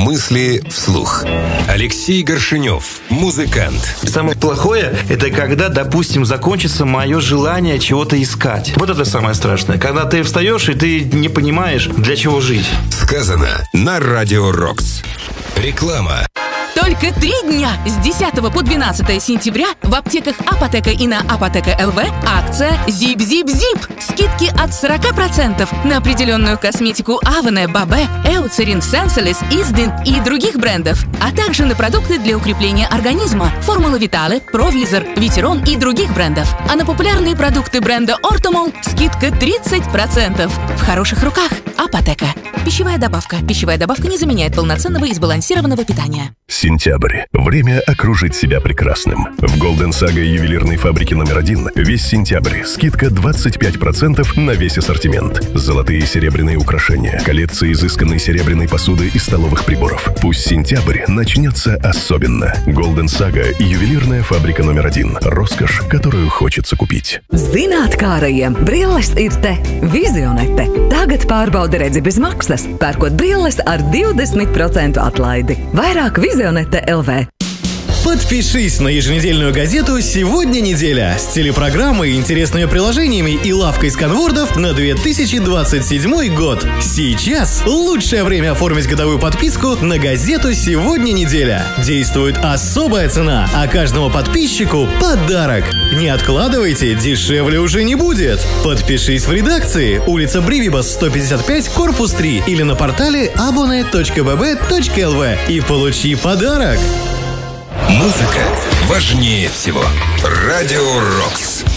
Мысли вслух. Алексей Горшенев, музыкант. Самое плохое – это когда, допустим, закончится мое желание чего-то искать. Вот это самое страшное. Когда ты встаешь, и ты не понимаешь, для чего жить. Сказано на Радио Рокс. Реклама. Только 3 дня с 10 по 12 сентября в аптеках Апотека и на Апотека ЛВ акция «Зип-зип-зип». Скидки от 40% на определенную косметику Avene, Бабе, Eucerin, Sensolis, Isdin и других брендов, а также на продукты для укрепления организма Формула Витале, Провизор, Витерон и других брендов. А на популярные продукты бренда Ортомол скидка 30%. В хороших руках Апотека. Пищевая добавка. Пищевая добавка не заменяет полноценного и сбалансированного питания. Сентябрь. Время окружить себя прекрасным. В Golden Saga ювелирной фабрике номер 1 весь сентябрь скидка 25% на весь ассортимент. Золотые и серебряные украшения, коллекция изысканной серебряной посуды и столовых приборов. Пусть сентябрь начнется особенно. Golden Saga ювелирная фабрика номер 1. Роскошь, которую хочется купить. Zinātkārajiem brilles ir te. Vizionete. Tagad pārbauda redzi bez maksas, pērkot brilles ar 20% atlaidi. Vairāk Vizionete LV. Подпишись на еженедельную газету «Сегодня неделя» с телепрограммой, интересными приложениями и лавкой сканвордов на 2027 год. Сейчас лучшее время оформить годовую подписку на газету «Сегодня неделя». Действует особая цена, а каждому подписчику подарок. Не откладывайте, дешевле уже не будет. Подпишись в редакции, улица Бривибас, 155, корпус 3 или на портале abone.bb.lv и получи подарок. Музыка важнее всего. Радио Рокс.